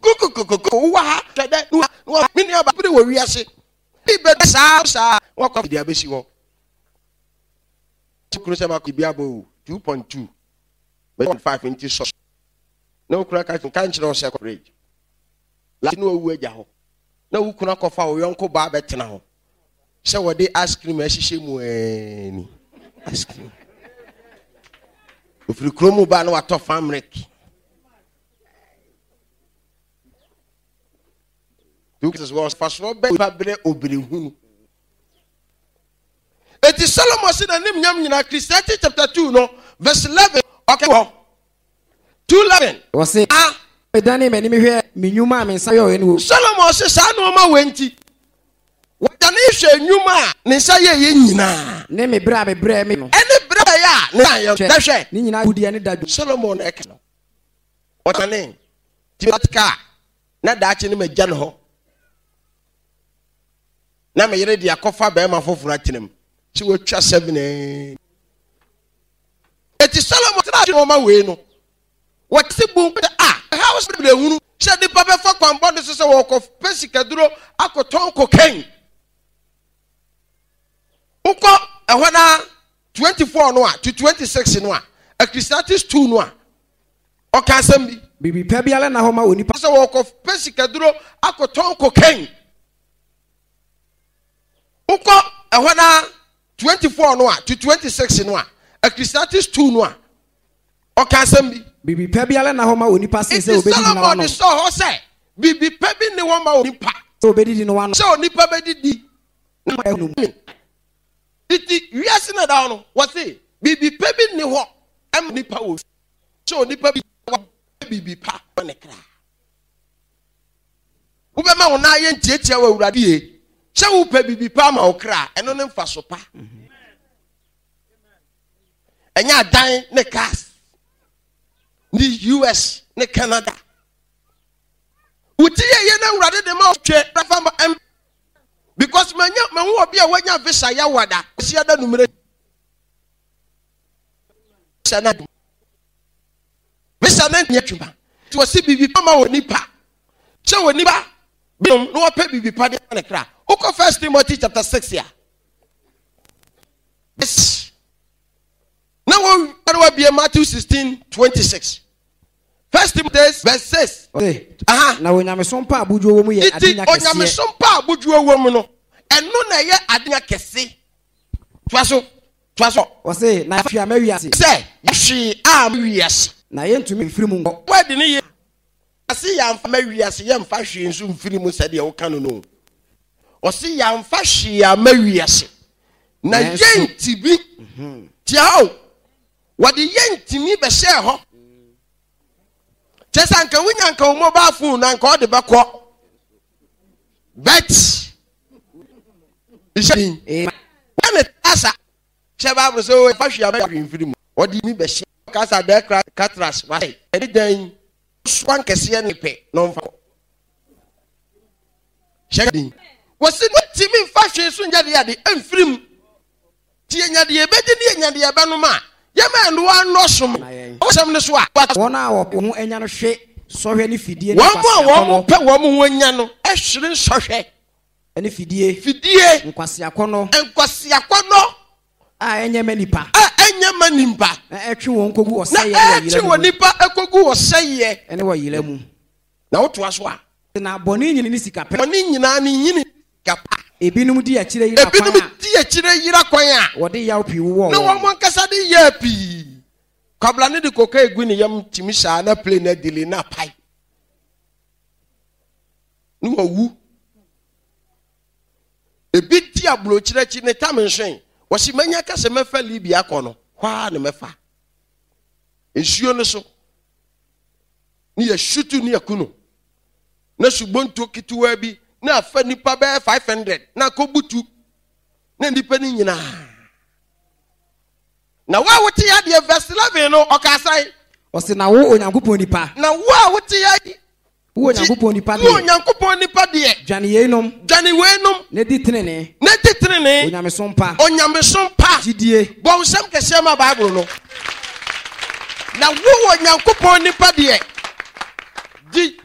kukukukuku wa twede no mini aba pede wo wiase bi be sa wa kwa dia besi wo kuro se ma ko bia bo 2.2 5 inch so no kura ka nchiro se coverage la no wu agya ho na wu kuna kofa wo yonko ba betena ho se wo de ice cream ahihye mu ani ice cream ofri kromo ba no wato famrek Because was fast for bebre obirehunu. It is Solomon said the name nyam Christianity chapter 2 no verse 11. Okay, 2:11. Was say Dani me ni hwe menyuma me nsa yo enu. Solomon said sa no ma wenti. Wadani hwe nyuma ne nsa ye nyina. Ne me bra me no. Ene bra ya ne ya hwe. Ni nyina budi ane dadu. Solomon ek no. Wadani tibatka na daachi ne magya no ho. Na me yere dia kofa be ma foforo atenem chi wotwa 7 eti Solomon tra no ma we no what se bu house be hunu she di papa fa kwambo no so wo ko pesika duro akoton cocaine uko ehwo na 24 no to 26 no a Christianity 2 no o ka asem bi pa biale na ho ma oni pa so wo ko pesika duro akoton cocaine uko ehwo na 24 no to 26 no a Christianity 2 no o ka asem bibi pa biale na ho ma oni pa se obedi na no Solomon so ho say bibi pa bi ne ho ma oni pa so obedi no no so oni pa bedidi iti wiase na da no wo say bibi pa bi ne ho am ni pa wo so oni pa bibi pa ne kra wo be ma wo na ye ntietia wa awurade ye she wo pa bibi pa ma wo kra eno ne mfa so pa enya dan ne cars ni US ne Canada uti ye na awurade de ma otwe rafa because manya wo obi a wanya visa ya wada sia da numere sana visa na nyatwa to si bibi pa ma woni pa che woni ba biom no pa bibi pa de na kra uko 1 Timothy chapter 6 ya yes now we be Matthew 16:26 1 Timothy verse 6 na wonyame pa abuju wo mu ye adenya kese onyame pa abuju wo mu no eno na ye adenya kese twaso o say na hwe amawiase say hwe amawiase na ye ntumi mfiri mu ngo wadi ne ye asi ya mfa mawiase ye mfa hwe nso mfiri mu sade wo kan no o si ya mfa hwe amawiase na ye ntibi tiao wadi ye ntimi be share ho chesa nka wunya nka mobile phone na nka o de beko bet ishin na asa cheba bro so fa hwe amawiase mfiri mu wadi mi be share kasa de catras why eni dan swan kese ne pe no mfa shedi wosi no timi mfa hwe so nyade yade amfirim tie nyade ye bedi ne nyade ye banu ma ye ma ndo ano som o sam ne so a wona wo ho enya no hwe sohwe ne fidie ne kwase wo pe wo mo ho enya no ehwere sohwe ene fidie nkwase akono a enye manipa etwe won kogu oseye ne wayire etwe won nipa ekogu oseye ene wayire mu na woto aso a na boni nyini ni sika pe boni nyina ni nyini kapa ebinum di akire yira kwan a wode yaw pi wo na won nkasa de ya pi kabla ne de koka egu ni yam timisha na play na dili na pai no wu ebi ti ablo kirechi ne tamenhwen wasi manya kase mefa Libya kono kwa ne mefa ensuo no so ni ya shutu ni yakunu na subonto kituwa bi na afa nipa be 500 na kobutu na nipa ni nyina na wa wote ya de verse 11 no okasai o se na wo onyankopon nipa na wa wote ya wo onyankopon nipa de dwane yenom ne di tenene onyame sompa gidie bo nsam kese ma Bible no na wo onyankopon nipa de di